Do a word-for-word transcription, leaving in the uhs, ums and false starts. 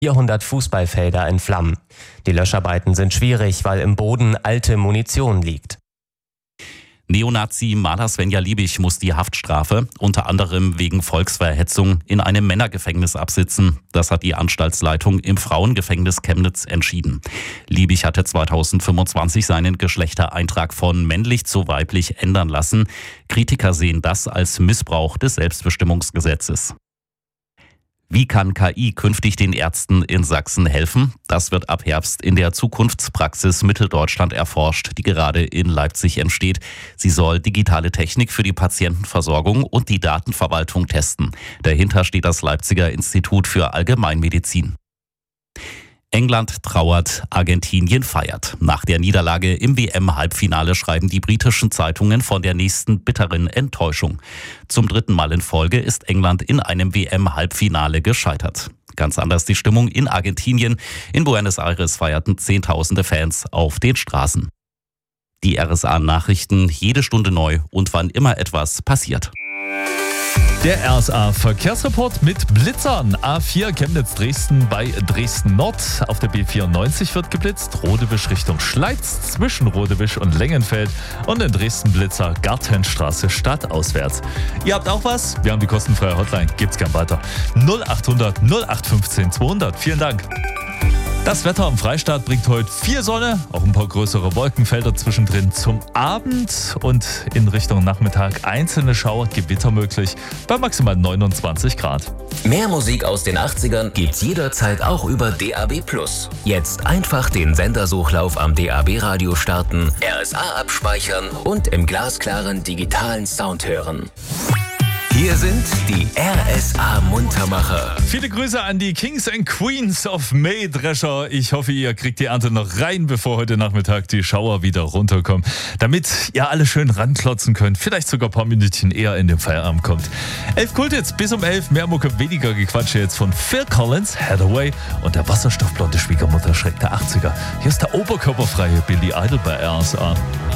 vierhundert Fußballfelder in Flammen. Die Löscharbeiten sind schwierig, weil im Boden alte Munition liegt. Neonazi Maler Svenja Liebig muss die Haftstrafe, unter anderem wegen Volksverhetzung, in einem Männergefängnis absitzen. Das hat die Anstaltsleitung im Frauengefängnis Chemnitz entschieden. Liebig hatte zweitausendfünfundzwanzig seinen Geschlechtereintrag von männlich zu weiblich ändern lassen. Kritiker sehen das als Missbrauch des Selbstbestimmungsgesetzes. Wie kann K I künftig den Ärzten in Sachsen helfen? Das wird ab Herbst in der Zukunftspraxis Mitteldeutschland erforscht, die gerade in Leipzig entsteht. Sie soll digitale Technik für die Patientenversorgung und die Datenverwaltung testen. Dahinter steht das Leipziger Institut für Allgemeinmedizin. England trauert, Argentinien feiert. Nach der Niederlage im W M-Halbfinale schreiben die britischen Zeitungen von der nächsten bitteren Enttäuschung. Zum dritten Mal in Folge ist England in einem W M-Halbfinale gescheitert. Ganz anders die Stimmung in Argentinien. In Buenos Aires feierten Zehntausende Fans auf den Straßen. Die R S A-Nachrichten jede Stunde neu und wann immer etwas passiert. Der R S A-Verkehrsreport mit Blitzern. A vier Chemnitz-Dresden bei Dresden-Nord. Auf der B vierundneunzig wird geblitzt. Rodewisch Richtung Schleiz zwischen Rodewisch und Lengenfeld. Und in Dresden-Blitzer Gartenstraße stadtauswärts. Ihr habt auch was? Wir haben die kostenfreie Hotline. Gebt's gern weiter. null achthundert null acht fünfzehn zweihundert. Vielen Dank. Das Wetter am Freistaat bringt heute viel Sonne, auch ein paar größere Wolkenfelder zwischendrin zum Abend und in Richtung Nachmittag einzelne Schauer, Gewitter möglich bei maximal neunundzwanzig Grad. Mehr Musik aus den achtzigern gibt's jederzeit auch über D A B plus. Jetzt einfach den Sendersuchlauf am D A B-Radio starten, R S A abspeichern und im glasklaren digitalen Sound hören. Hier sind die R S A-Muntermacher. Viele Grüße an die Kings and Queens of Mähdrescher. Ich hoffe, ihr kriegt die Ernte noch rein, bevor heute Nachmittag die Schauer wieder runterkommen. Damit ihr alle schön ranklotzen könnt. Vielleicht sogar ein paar Minütchen eher in den Feierabend kommt. Elf Kulthits bis um elf. Mehr Mucke, weniger Gequatsche jetzt von Phil Collins, Hathaway und der wasserstoffblonde Schwiegermutter Schreck der achtziger. Hier ist der oberkörperfreie Billy Idol bei R S A.